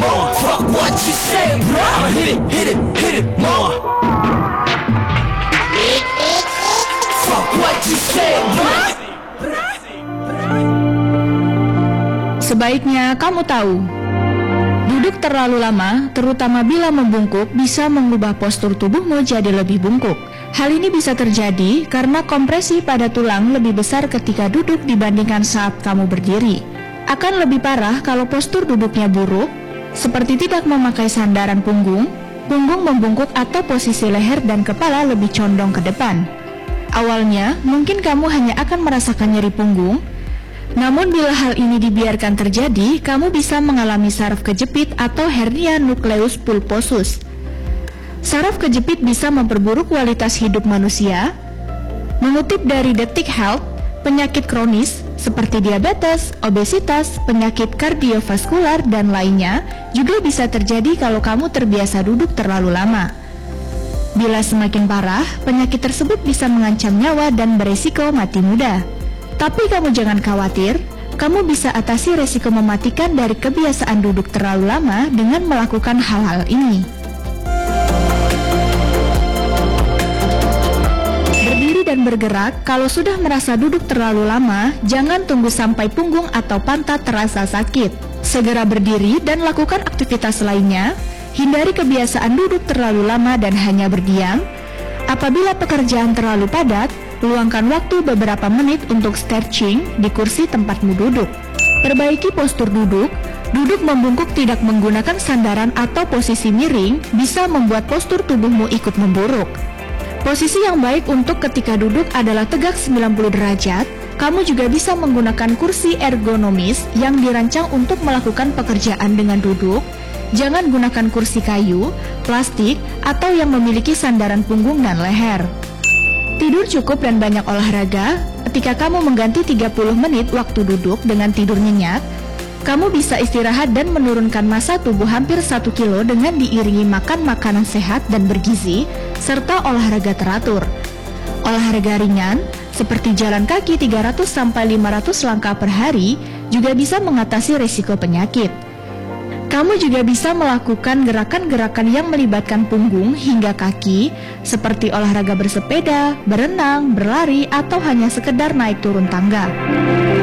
more. Fuck what you say, bro. I'ma hit it more. Fuck what you say, bro. Sebaiknya kamu tahu, duduk terlalu lama, terutama bila membungkuk, bisa mengubah postur tubuhmu jadi lebih bungkuk. Hal ini bisa terjadi karena kompresi pada tulang lebih besar ketika duduk dibandingkan saat kamu berdiri. Akan lebih parah kalau postur duduknya buruk, seperti tidak memakai sandaran punggung, punggung membungkuk atau posisi leher dan kepala lebih condong ke depan. Awalnya, mungkin kamu hanya akan merasakan nyeri punggung, namun bila hal ini dibiarkan terjadi, kamu bisa mengalami saraf kejepit atau hernia nucleus pulposus. Saraf kejepit bisa memperburuk kualitas hidup manusia. Mengutip dari Detik Health, penyakit kronis seperti diabetes, obesitas, penyakit kardiovaskular, dan lainnya juga bisa terjadi kalau kamu terbiasa duduk terlalu lama. Bila semakin parah, penyakit tersebut bisa mengancam nyawa dan berisiko mati muda. Tapi kamu jangan khawatir, kamu bisa atasi resiko mematikan dari kebiasaan duduk terlalu lama dengan melakukan hal-hal ini. Berdiri dan bergerak. Kalau sudah merasa duduk terlalu lama, jangan tunggu sampai punggung atau pantat terasa sakit. Segera berdiri dan lakukan aktivitas lainnya. Hindari kebiasaan duduk terlalu lama dan hanya berdiam. Apabila pekerjaan terlalu padat, luangkan waktu beberapa menit untuk stretching di kursi tempatmu duduk. Perbaiki postur duduk. Duduk membungkuk tidak menggunakan sandaran atau posisi miring bisa membuat postur tubuhmu ikut memburuk. Posisi yang baik untuk ketika duduk adalah tegak 90 derajat. Kamu juga bisa menggunakan kursi ergonomis yang dirancang untuk melakukan pekerjaan dengan duduk. Jangan gunakan kursi kayu, plastik, atau yang memiliki sandaran punggung dan leher. Tidur cukup dan banyak olahraga. Ketika kamu mengganti 30 menit waktu duduk dengan tidur nyenyak, kamu bisa istirahat dan menurunkan massa tubuh hampir 1 kilo dengan diiringi makan makanan sehat dan bergizi, serta olahraga teratur. Olahraga ringan, seperti jalan kaki 300-500 langkah per hari, juga bisa mengatasi risiko penyakit. Kamu juga bisa melakukan gerakan-gerakan yang melibatkan punggung hingga kaki, seperti olahraga bersepeda, berenang, berlari, atau hanya sekedar naik turun tangga.